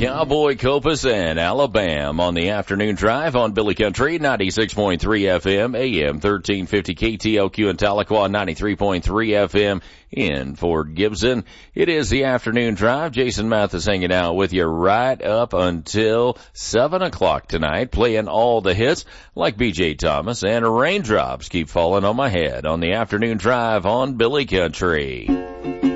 Cowboy Copas and Alabama on the afternoon drive on Billy Country, 96.3 FM, AM 1350 KTLQ in Tahlequah, 93.3 FM in Fort Gibson. It is the afternoon drive. Jason Mathis hanging out with you right up until 7 o'clock tonight, playing all the hits like B.J. Thomas and Raindrops Keep Falling on My Head on the afternoon drive on Billy Country.